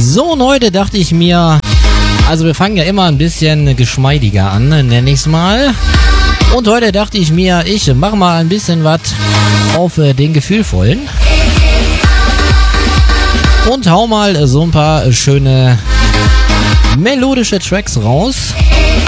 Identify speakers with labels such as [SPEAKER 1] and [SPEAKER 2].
[SPEAKER 1] So, und heute dachte ich mir, also wir fangen ja immer ein bisschen geschmeidiger an, nenne ich es mal. Und heute dachte ich mir, ich mache mal ein bisschen was auf den Gefühlvollen. Und hau mal so ein paar schöne melodische Tracks raus.